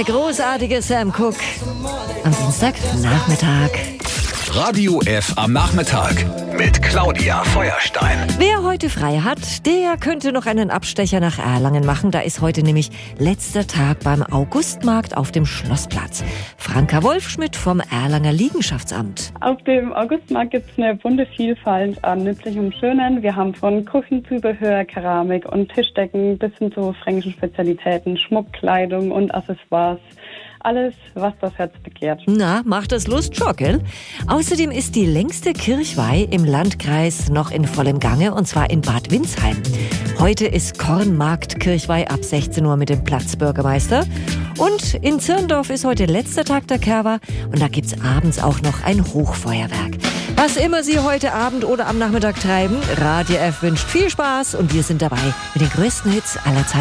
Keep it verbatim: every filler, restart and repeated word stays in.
Der großartige Sam Cooke am Dienstagnachmittag. Radio F am Nachmittag mit Claudia Feuerstein. Wer heute frei hat, der könnte noch einen Abstecher nach Erlangen machen. Da ist heute nämlich letzter Tag beim Augustmarkt auf dem Schlossplatz. Franka Wolfschmidt vom Erlanger Liegenschaftsamt. Auf dem Augustmarkt gibt es eine bunte Vielfalt an nützlichem und Schönen. Wir haben von Küchenzubehör, Keramik und Tischdecken bis hin zu fränkischen Spezialitäten, Schmuck, Kleidung und Accessoires. Alles, was das Herz begehrt. Na, macht das Lust schon, gell? Außerdem ist die längste Kirchweih im Landkreis noch in vollem Gange, und zwar in Bad Windsheim. Heute ist Kornmarkt-Kirchweih ab sechzehn Uhr mit dem Platzbürgermeister. Und in Zirndorf ist heute letzter Tag der Kerwa und da gibt's abends auch noch ein Hochfeuerwerk. Was immer Sie heute Abend oder am Nachmittag treiben, Radio F wünscht viel Spaß und wir sind dabei mit den größten Hits aller Zeiten.